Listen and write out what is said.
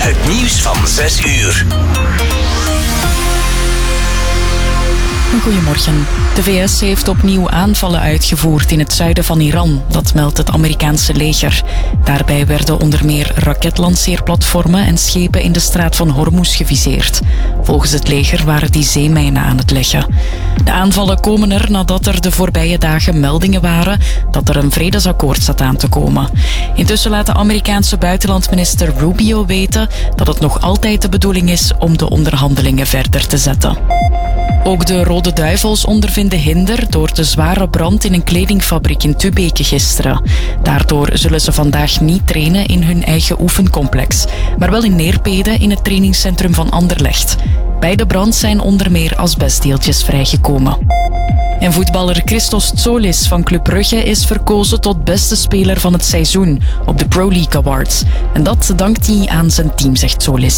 Het nieuws van 6 uur. Goedemorgen. De VS heeft opnieuw aanvallen uitgevoerd in het zuiden van Iran. Dat meldt het Amerikaanse leger. Daarbij werden onder meer raketlanceerplatformen en schepen in de straat van Hormuz geviseerd. Volgens het leger waren die zeemijnen aan het leggen. De aanvallen komen er nadat er de voorbije dagen meldingen waren dat er een vredesakkoord zat aan te komen. Intussen laat de Amerikaanse buitenlandminister Rubio weten dat het nog altijd de bedoeling is om de onderhandelingen verder te zetten. Ook de Rode Duivels ondervinden hinder door de zware brand in een kledingfabriek in Tubeke gisteren. Daardoor zullen ze vandaag niet trainen in hun eigen oefencomplex, maar wel in Neerpede in het trainingscentrum van Anderlecht. Bij de brand zijn onder meer asbestdeeltjes vrijgekomen. En voetballer Christos Tsolis van Club Brugge is verkozen tot beste speler van het seizoen op de Pro League Awards. En dat dankt hij aan zijn team, zegt Tsolis.